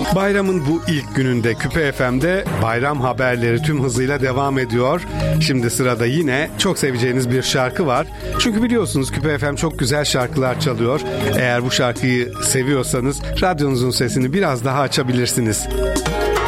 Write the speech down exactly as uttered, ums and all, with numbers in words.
Bayramın bu ilk gününde Küpe F M'de bayram haberleri tüm hızıyla devam ediyor. Şimdi sırada yine çok seveceğiniz bir şarkı var. Çünkü biliyorsunuz Küpe F M çok güzel şarkılar çalıyor. Eğer bu şarkıyı seviyorsanız radyonuzun sesini biraz daha açabilirsiniz.